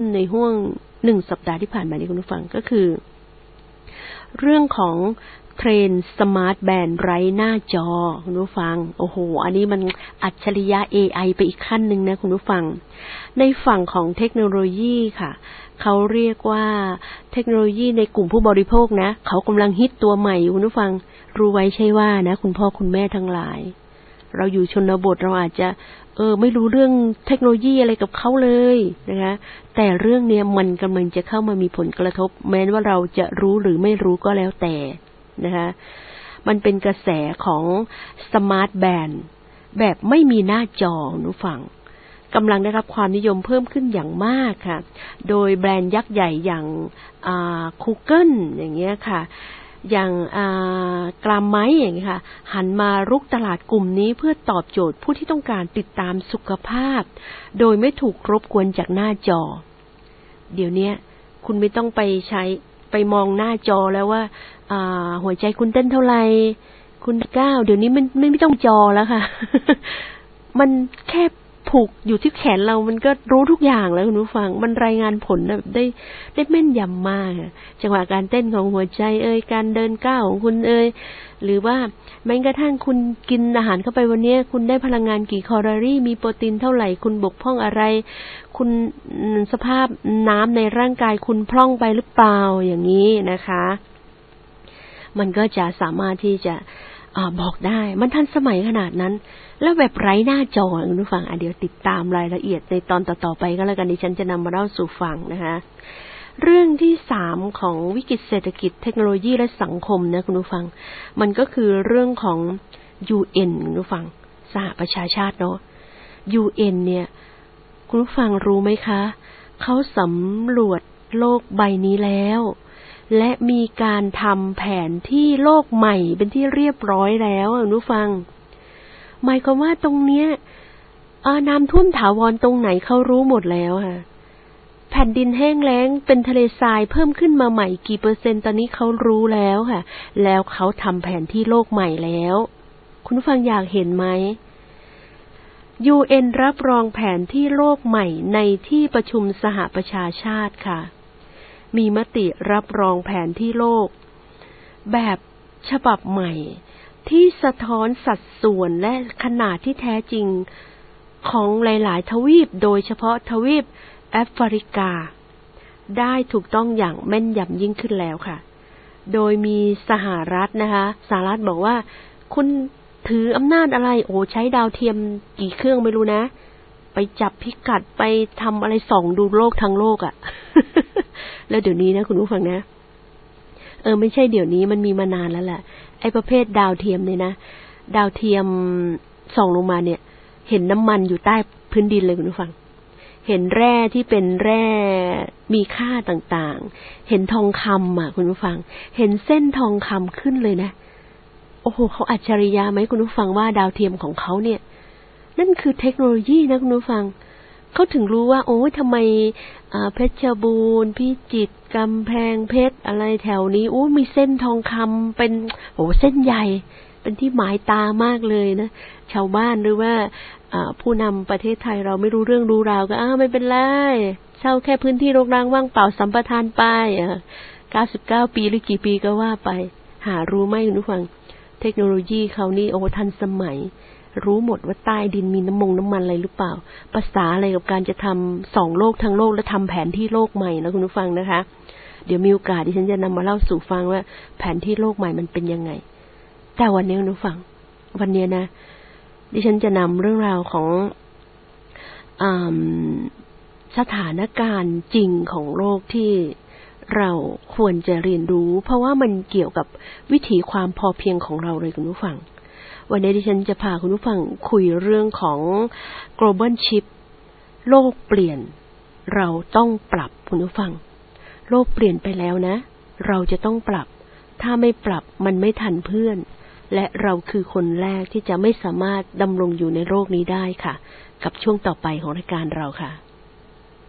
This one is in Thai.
ในห้วง1 สัปดาห์ที่ผ่านมานี้คุณผู้ฟังก็คือเรื่องของเทรนด์สมาร์ทแบนด์ไร้หน้าจอคุณผู้ฟังโอ้โหอันนี้มันอัจฉริยะ AI ไปอีกขั้นนึงนะคุณผู้ฟังในฝั่งของเทคโนโลยีค่ะเขาเรียกว่าเทคโนโลยีในกลุ่มผู้บริโภคนะเขากำลังฮิตตัวใหม่คุณผู้ฟังรู้ไว้ใช่ว่านะคุณพ่อคุณแม่ทั้งหลายเราอยู่ชนบทเราอาจจะไม่รู้เรื่องเทคโนโลยีอะไรกับเขาเลยนะคะแต่เรื่องนี้มันกำลังจะเข้ามามีผลกระทบแม้ว่าเราจะรู้หรือไม่รู้ก็แล้วแต่นะคะมันเป็นกระแสของสมาร์ทแบนด์แบบไม่มีหน้าจอคุณผู้ฟังกำลังได้รับความนิยมเพิ่มขึ้นอย่างมากค่ะโดยแบรนด์ยักษ์ใหญ่อย่างGoogle อย่างเงี้ยค่ะอย่างกรามไม้อย่างนี้ค่ะหันมารุกตลาดกลุ่มนี้เพื่อตอบโจทย์ผู้ที่ต้องการติดตามสุขภาพโดยไม่ถูกรบกวนจากหน้าจอเดี๋ยวนี้คุณไม่ต้องไปมองหน้าจอแล้วว่าหัวใจคุณเต้นเท่าไหร่คุณก้าวเดี๋ยวนี้มันไม่ต้องจอแล้วค่ะ มันแค่ผูกอยู่ที่แขนเรามันก็รู้ทุกอย่างแล้วคุณผู้ฟังมันรายงานผลแบบได้แม่นยำมากจังหวะการเต้นของหัวใจการเดินก้าวของคุณหรือว่าแม้กระทั่งคุณกินอาหารเข้าไปวันนี้คุณได้พลังงานกี่แคลอรี่มีโปรตีนเท่าไหร่คุณบกพร่องอะไรคุณสภาพน้ำในร่างกายคุณพร่องไปหรือเปล่าอย่างนี้นะคะมันก็จะสามารถที่จะบอกได้มันทันสมัยขนาดนั้นแล้วแบบไร้หน้าจอคุณผู้ฟังเดี๋ยวติดตามรายละเอียดในตอนต่อๆไปก็แล้วกันดิฉันจะนำมาเล่าสู่ฟังนะคะเรื่องที่3ของวิกฤตเศรษฐกิจเทคโนโลยีและสังคมนะคุณผู้ฟังมันก็คือเรื่องของ UN คุณผู้ฟังสหประชาชาติเนาะ UN เนี่ยคุณผู้ฟังรู้ไหมคะเขาสำรวจโลกใบนี้แล้วและมีการทำแผนที่โลกใหม่เป็นที่เรียบร้อยแล้วคุณผู้ฟังหมายความว่าตรงเนี้ยน้ำท่วมถาวรตรงไหนเขารู้หมดแล้วค่ะแผ่นดินแห้งแล้งเป็นทะเลทรายเพิ่มขึ้นมาใหม่กี่เปอร์เซ็นต์ตอนนี้เขารู้แล้วค่ะแล้วเขาทำแผนที่โลกใหม่แล้วคุณผู้ฟังอยากเห็นไหม UN รับรองแผนที่โลกใหม่ในที่ประชุมสหประชาชาติค่ะมีมติรับรองแผนที่โลกแบบฉบับใหม่ที่สะท้อนสัดส่วนและขนาดที่แท้จริงของหลายๆทวีปโดยเฉพาะทวีปแอฟริกาได้ถูกต้องอย่างแม่นยำยิ่งขึ้นแล้วค่ะโดยมีสหรัฐนะคะสหรัฐบอกว่าคุณถืออำนาจอะไรใช้ดาวเทียมกี่เครื่องไม่รู้นะไปจับพิกัดไปทำอะไรส่องดูโลกทั้งโลกแล้วเดี๋ยวนี้นะคุณผู้ฟังนะไม่ใช่เดี๋ยวนี้มันมีมานานแล้วแหละไอ้ประเภทดาวเทียมเนี่ยนะดาวเทียมส่องลงมาเนี่ยเห็นน้ำมันอยู่ใต้พื้นดินเลยคุณผู้ฟังเห็นแร่ที่เป็นแร่มีค่าต่างๆเห็นทองคำคุณผู้ฟังเห็นเส้นทองคำขึ้นเลยนะโอ้โหเขาอัจฉริยะไหมคุณผู้ฟังว่าดาวเทียมของเขาเนี่ยนั่นคือเทคโนโลยีนะคุณผู้ฟังเขาถึงรู้ว่าทำไมเพชรบูรณ์พิจิตรกำแพงเพชรอะไรแถวนี้มีเส้นทองคำเป็นเส้นใหญ่เป็นที่หมายตามากเลยนะชาวบ้านหรือว่าผู้นำประเทศไทยเราไม่รู้เรื่องรู้ราวก็ไม่เป็นไรเช่าแค่พื้นที่รกร้างว่างเปล่าสัมปทานไป99 ปีหรือกี่ปีก็ว่าไปหารู้ไหมคุณผู้ฟังเทคโนโลยีเขานี่ทันสมัยรู้หมดว่าใต้ดินมีน้ำมันอะไรหรือเปล่าภาษาอะไรกับการจะทำ2 โลกทั้งโลกและทำแผนที่โลกใหม่นะคุณผู้ฟังนะคะเดี๋ยวมีโอกาสดิฉันจะนำมาเล่าสู่ฟังว่าแผนที่โลกใหม่มันเป็นยังไงแต่วันนี้คุณผู้ฟังวันนี้นะดิฉันจะนำเรื่องราวของสถานการณ์จริงของโลกที่เราควรจะเรียนรู้เพราะว่ามันเกี่ยวกับวิถีความพอเพียงของเราเลยคุณผู้ฟังวันนี้ดิฉันจะพาคุณผู้ฟังคุยเรื่องของ global shift โลกเปลี่ยนเราต้องปรับคุณผู้ฟังโลกเปลี่ยนไปแล้วนะเราจะต้องปรับถ้าไม่ปรับมันไม่ทันเพื่อนและเราคือคนแรกที่จะไม่สามารถดำรงอยู่ในโลกนี้ได้ค่ะกับช่วงต่อไปของรายการเราค่ะ